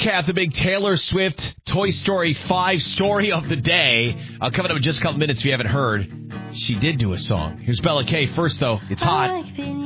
recap the big Taylor Swift Toy Story 5 story of the day. Coming up in just a couple minutes if you haven't heard. She did do a song. Here's Bella K. First, though, it's hot.